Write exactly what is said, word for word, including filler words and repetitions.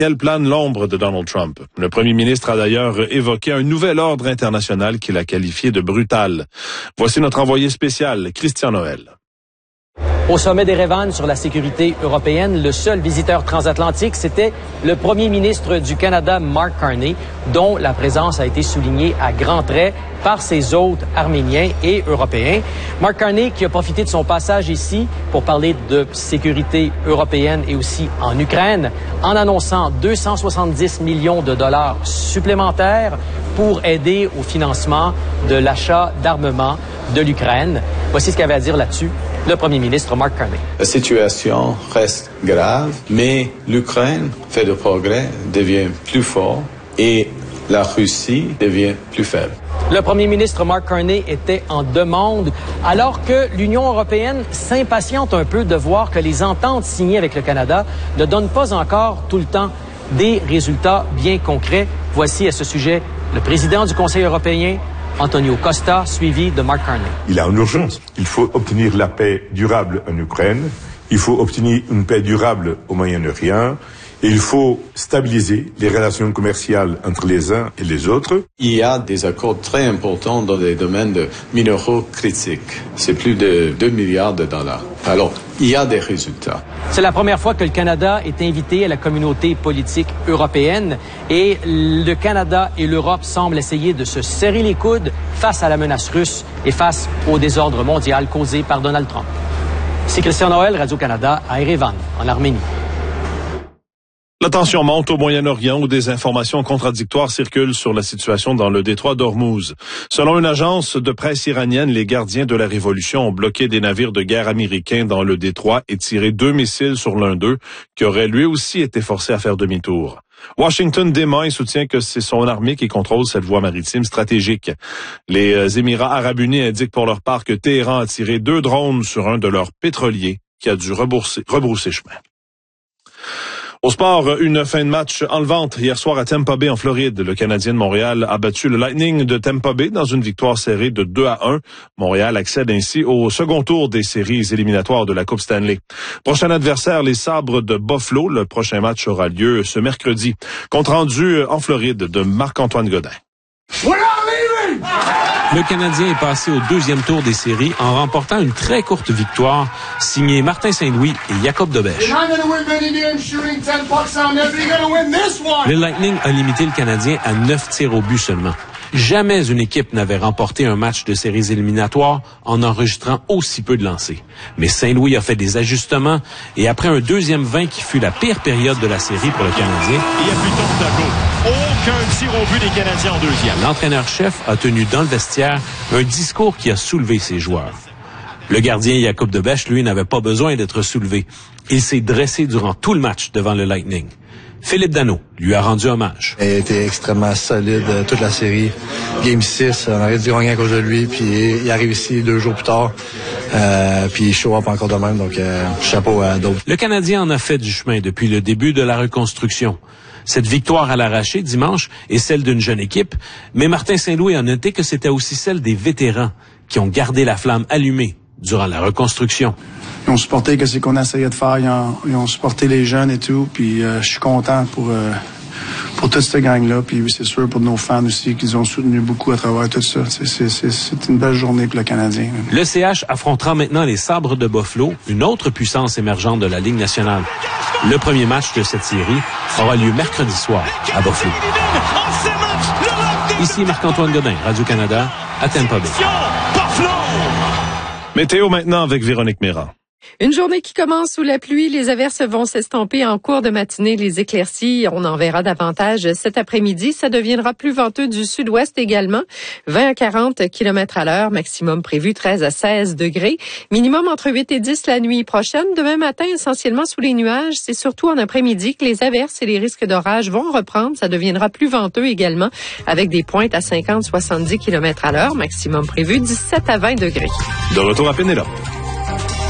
Elle plane l'ombre de Donald Trump. Le premier ministre a d'ailleurs évoqué un nouvel ordre international qu'il a qualifié de brutal. Voici notre envoyé spécial, Christian Noël. Au sommet d'Erevan sur la sécurité européenne, le seul visiteur transatlantique, c'était le premier ministre du Canada, Mark Carney, dont la présence a été soulignée à grands traits par ses hôtes arméniens et européens. Mark Carney qui a profité de son passage ici pour parler de sécurité européenne et aussi en Ukraine, en annonçant deux cent soixante-dix millions de dollars supplémentaires pour aider au financement de l'achat d'armement de l'Ukraine. Voici ce qu'il avait à dire là-dessus le premier ministre Mark Carney. La situation reste grave, mais l'Ukraine fait de progrès, devient plus fort et la Russie devient plus faible. Le premier ministre Mark Carney était en demande, alors que l'Union européenne s'impatiente un peu de voir que les ententes signées avec le Canada ne donnent pas encore tout le temps des résultats bien concrets. Voici à ce sujet le président du Conseil européen, Antonio Costa, suivi de Mark Carney. Il y a une urgence. Il faut obtenir la paix durable en Ukraine. Il faut obtenir une paix durable au Moyen-Orient. Et il faut stabiliser les relations commerciales entre les uns et les autres. Il y a des accords très importants dans les domaines de minéraux critiques. C'est plus de deux milliards de dollars. Alors, il y a des résultats. C'est la première fois que le Canada est invité à la communauté politique européenne et le Canada et l'Europe semblent essayer de se serrer les coudes face à la menace russe et face au désordre mondial causé par Donald Trump. C'est Christian Noël, Radio-Canada, à Erevan, en Arménie. La tension monte au Moyen-Orient où des informations contradictoires circulent sur la situation dans le détroit d'Ormuz. Selon une agence de presse iranienne, les gardiens de la révolution ont bloqué des navires de guerre américains dans le détroit et tiré deux missiles sur l'un d'eux, qui aurait lui aussi été forcé à faire demi-tour. Washington dément et soutient que c'est son armée qui contrôle cette voie maritime stratégique. Les Émirats arabes unis indiquent pour leur part que Téhéran a tiré deux drones sur un de leurs pétroliers qui a dû rebrousser, rebrousser chemin. Au sport, une fin de match enlevante hier soir à Tampa Bay en Floride. Le Canadien de Montréal a battu le Lightning de Tampa Bay dans une victoire serrée de deux à un. Montréal accède ainsi au second tour des séries éliminatoires de la Coupe Stanley. Prochain adversaire, les Sabres de Buffalo. Le prochain match aura lieu ce mercredi. Compte rendu en Floride de Marc-Antoine Godin. Le Canadien est passé au deuxième tour des séries en remportant une très courte victoire signée Martin Saint-Louis et Jacob Dobèche. Le Lightning a limité le Canadien à neuf tirs au but seulement. Jamais une équipe n'avait remporté un match de séries éliminatoires en enregistrant aussi peu de lancers. Mais Saint-Louis a fait des ajustements et après un deuxième vingt qui fut la pire période de la série pour le Canadien, il y a plus de temps de tableau. Aucun tir au but des Canadiens en deuxième. L'entraîneur-chef a tenu dans le vestiaire un discours qui a soulevé ses joueurs. Le gardien Jacob Dobèche, lui, n'avait pas besoin d'être soulevé. Il s'est dressé durant tout le match devant le Lightning. Philippe Danault lui a rendu hommage. Il a été extrêmement solide euh, toute la série. Game six, on aurait dû gagner à cause de lui, puis il a réussi deux jours plus tard. Euh, puis il show up encore de même, donc euh, chapeau à d'autres. Le Canadien en a fait du chemin depuis le début de la reconstruction. Cette victoire à l'arraché dimanche est celle d'une jeune équipe, mais Martin Saint-Louis a noté que c'était aussi celle des vétérans qui ont gardé la flamme allumée durant la reconstruction. Ils ont supporté ce qu'on essayait de faire, ils ont, ils ont supporté les jeunes et tout, puis euh, je suis content pour euh, pour toute cette gang-là, puis c'est sûr pour nos fans aussi qu'ils ont soutenu beaucoup à travers tout ça. C'est, c'est, c'est, c'est une belle journée pour le Canadien. Le C H affrontera maintenant les Sabres de Buffalo, une autre puissance émergente de la Ligue nationale. Le premier match de cette série aura lieu mercredi soir à Buffalo. Ici Marc-Antoine Godin, Radio-Canada, à Tampa Bay. Météo maintenant avec Véronique Méran. Une journée qui commence sous la pluie. Les averses vont s'estomper en cours de matinée. Les éclaircies, on en verra davantage cet après-midi. Ça deviendra plus venteux du sud-ouest également. vingt à quarante kilomètres à l'heure. Maximum prévu treize à seize degrés. Minimum entre huit et dix la nuit prochaine. Demain matin, essentiellement sous les nuages. C'est surtout en après-midi que les averses et les risques d'orage vont reprendre. Ça deviendra plus venteux également avec des pointes à cinquante à soixante-dix kilomètres à l'heure. Maximum prévu dix-sept à vingt degrés. De retour à Pénélope.